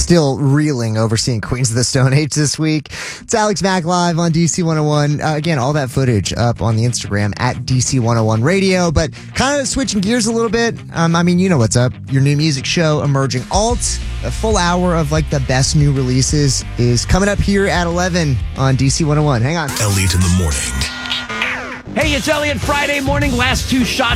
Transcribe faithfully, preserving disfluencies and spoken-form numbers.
still reeling over seeing Queens of the Stone Age this week. It's Alex Mack live on D C one oh one. Uh, again, all that footage up on the Instagram at D C one oh one Radio. But kind of switching gears a little bit. Um, I mean, you know what's up. Your new music show, Emerging Alt, a full hour of like the best new releases is coming up here at eleven on D C one oh one. Hang on. Elliot in the morning. Hey, it's Elliot. Friday morning. Last two shots